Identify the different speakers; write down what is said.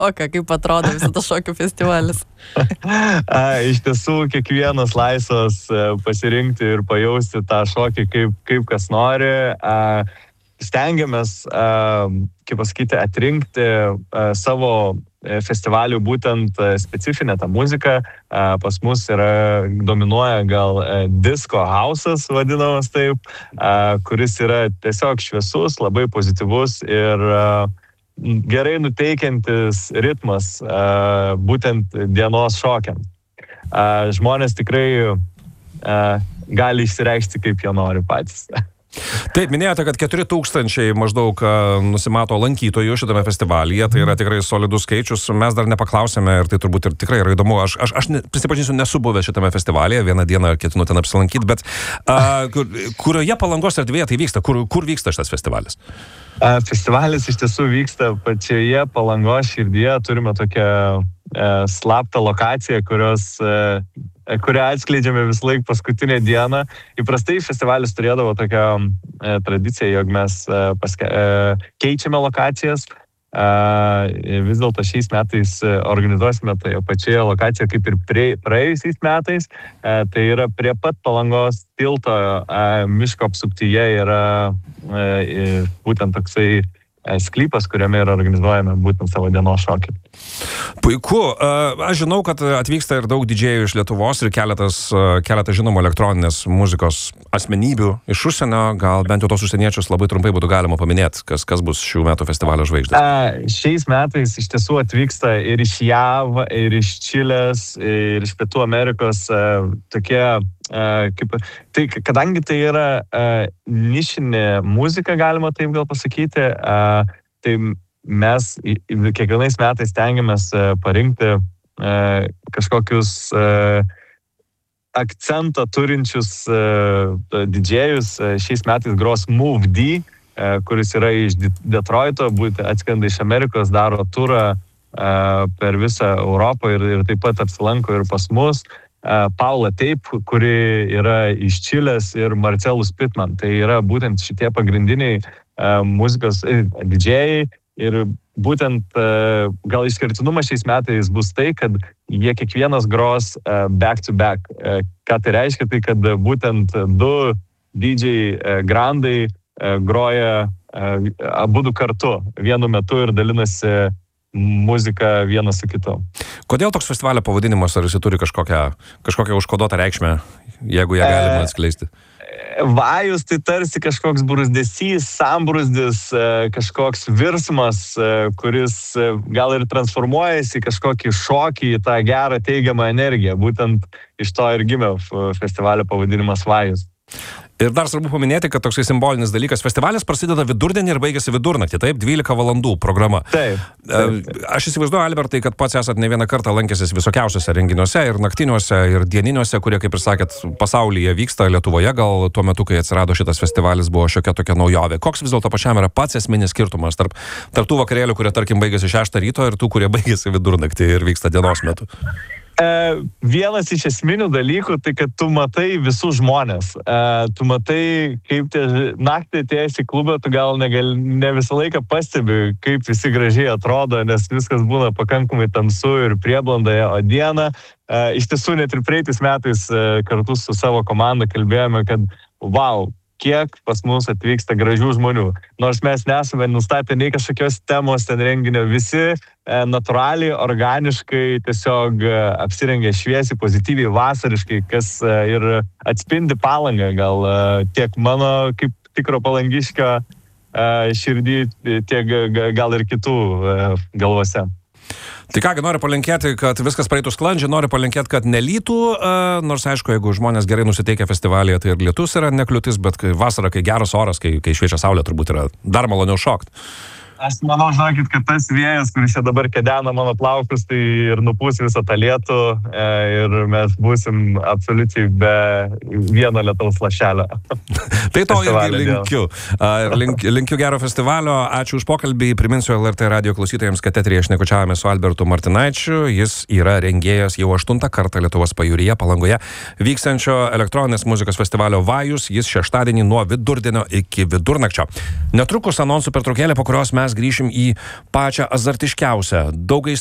Speaker 1: kaip atrodo visą tą šokių festivalis?
Speaker 2: Iš tiesų, kiekvienas laisvas pasirinkti ir pajausti tą šokį, kaip kas nori. Stengiamės, kaip pasakyti, atrinkti savo festivalių būtent specifinę tą muziką. Pas mus dominuoja gal disco house'as, vadinamas taip, kuris yra tiesiog šviesus, labai pozityvus ir gerai nuteikiantis ritmas būtent dienos šokiam. Žmonės tikrai gali išsireikšti, kaip jie nori patys.
Speaker 3: Taip, minėjote, kad 4000 maždaug nusimato lankytojų šitame festivalyje, tai yra tikrai solidus skaičius, mes dar nepaklausėme ir tai turbūt ir tikrai yra įdomu, aš prisipažinsiu, nesu buvęs šitame festivalyje, vieną dieną ketinu ten apsilankyti, bet kurioje Palangos erdvėje tai vyksta, kur vyksta šitas festivalis?
Speaker 2: Festivalis iš tiesų vyksta pačioje Palangos širdyje, turime tokią slaptą lokaciją, kurią atskleidžiame vis laik paskutinę dieną. Įprastai festivalis turėdavo tokią tradiciją, jog mes keičiame lokacijas. Vis dėlto šiais metais organizuosime tai pačioje lokacijoje kaip ir praėjusiais metais. Tai yra prie pat Palangos tilto miško apsuptyje yra būtent toksai sklypas, kuriame yra organizuojame būtent savo dienos šokį.
Speaker 3: Puiku. Aš žinau, kad atvyksta ir daug didžėjų iš Lietuvos ir keletą žinomų elektroninės muzikos asmenybių iš užsienio. Gal bent jau tos užsieniečius labai trumpai būtų galima paminėti, kas bus šių metų festivalio žvaigždės.
Speaker 2: Šiais metais iš tiesų atvyksta ir iš JAV, ir iš Čilės, ir iš Pietų Amerikos tokie kadangi tai yra nišinė muzika, galima taip gal pasakyti, tai mes kiekvienais metais stengiamės parinkti kažkokius akcentą turinčius didžėjus. Šiais metais gros Move D, kuris yra iš Detroito, atskrenda iš Amerikos, daro turą per visą Europą ir taip pat apsilanko ir pas mus. Paula Taip, kuri yra iš Čilės, ir Marcelus Pittman. Tai yra būtent šitie pagrindiniai muzikos didžėjai ir būtent gal išskirtinumas šiais metais bus tai, kad jie kiekvienas gros back to back. Ką tai reiškia? Tai kad būtent du DJ grandai groja abudu kartu vienu metu ir dalinasi muzika vienas su kitu.
Speaker 3: Kodėl toks festivalio pavadinimas, ar jis turi kažkokią užkoduotą reikšmę, jeigu ją galima atskleisti?
Speaker 2: Vajus tai tarsi kažkoks bruzdesys, sambrusdis, kažkoks virsmas, kuris gal ir transformuojasi į kažkokį šokį, į tą gerą teigiamą energiją. Būtent iš to ir gimė festivalio pavadinimas Vajus.
Speaker 3: Ir dar svarbu paminėti, kad toksai simbolinis dalykas. Festivalis prasideda vidurdienį ir baigėsi vidurnaktį, taip? 12 valandų programa.
Speaker 2: Taip.
Speaker 3: Aš įsivaizduoju, Albertai, kad pats esat ne vieną kartą lankęsis visokiausiuose renginiuose, ir naktiniuose, ir dieniniuose, kurie, kaip ir sakėt, pasaulyje vyksta. Lietuvoje gal tuo metu, kai atsirado šitas festivalis, buvo šiokia tokia naujovė. Koks vis dėlto pačiam yra pats esminis skirtumas tarp tų vakarėlių, kurie, tarkim, baigėsi 6 ryto, ir tų, kurie baigėsi vidurnaktį ir vyksta dienos metu?
Speaker 2: Vienas iš esminių dalykų, tai kad tu matai visus žmonės. Tu matai, kaip naktį atėjęs į klubą, tu gal ne visą laiką pastebi, kaip visi gražiai atrodo, nes viskas būna pakankamai tamsu ir prieblandoje, o dieną. Iš tiesų, net ir praeitais metais kartu su savo komanda kalbėjome, kad wow, kiek pas mus atvyksta gražių žmonių. Nors mes nesame nustatę nei kažkokios temos ten renginio, visi natūraliai, organiškai tiesiog apsirengė šviesiai, pozityviai, vasariškai, kas ir atspindi Palangą, gal tiek mano kaip tikro palangiškio širdį, tiek gal ir kitų galvose.
Speaker 3: Tai kągi, noriu palinkėti, kad viskas praeitų sklandžiai, noriu palinkėti, kad nelytų, nors aišku, jeigu žmonės gerai nusiteikia festivalyje, tai ir lietus yra nekliūtis, bet vasara, kai geras oras, kai šviečia saulė, turbūt yra dar maloniau šokt.
Speaker 2: Aš manau, žinokit, kad tas vėjas, kuris čia dabar kedena mano plaukus, tai ir nupūs visą tą lietų ir mes būsim absoliučiai be vieno lietaus lašelio.
Speaker 3: Tai to irgi linkiu. Linkiu gero festivalio. Ačiū už pokalbį. Priminsiu LRT radio klausytojams, kad eteryje šnekučiavome su Albertu Martinaičiu. Jis yra rengėjas jau 8 kartą Lietuvos pajūryje, Palangoje vykstančio elektroninės muzikos festivalio Vajus. Jis šeštadienį nuo vidurdienio iki vidurnakčio. Netrukus anonsų pertraukėlė, po kurios mes mes grįšim į pačią azartiškiausią, daug